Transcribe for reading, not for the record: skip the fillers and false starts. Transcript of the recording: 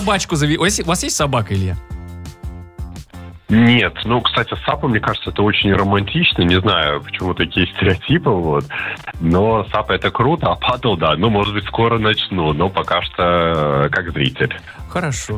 собачку завести. У вас есть собака, Илья? Нет, кстати, сапа, мне кажется, это очень романтично, не знаю, почему такие стереотипы, вот. Но сапа это круто, а падл, да, может быть, скоро начну, но пока что как зритель. Хорошо.